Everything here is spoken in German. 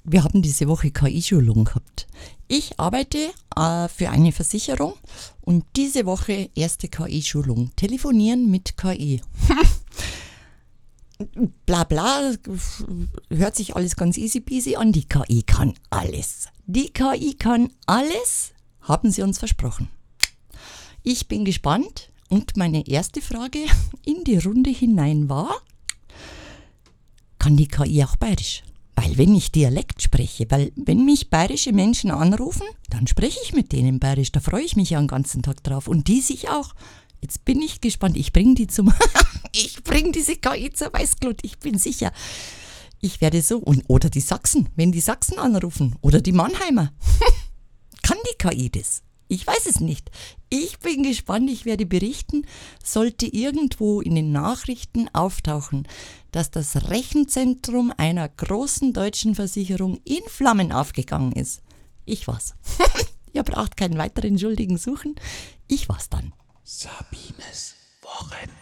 Wir haben diese Woche KI-Schulung gehabt. Ich arbeite für eine Versicherung und diese Woche erste KI-Schulung. Telefonieren mit KI. Bla bla, hört sich alles ganz easy peasy an. Die KI kann alles. Die KI kann alles, haben sie uns versprochen. Ich bin gespannt und meine erste Frage in die Runde hinein war, kann die KI auch bayerisch? Weil wenn ich Dialekt spreche, weil wenn mich bayerische Menschen anrufen, dann spreche ich mit denen bayerisch, da freue ich mich ja den ganzen Tag drauf und die sich auch. Jetzt bin ich gespannt, ich bringe diese KI zur Weißglut, ich bin sicher. Ich werde so, oder die Sachsen, wenn die Sachsen anrufen, oder die Mannheimer. Kann die KI das? Ich weiß es nicht. Ich bin gespannt, ich werde berichten, sollte irgendwo in den Nachrichten auftauchen, dass das Rechenzentrum einer großen deutschen Versicherung in Flammen aufgegangen ist. Ich war's. Ihr braucht keinen weiteren Schuldigen suchen. Ich war's dann. Sabines Wochen.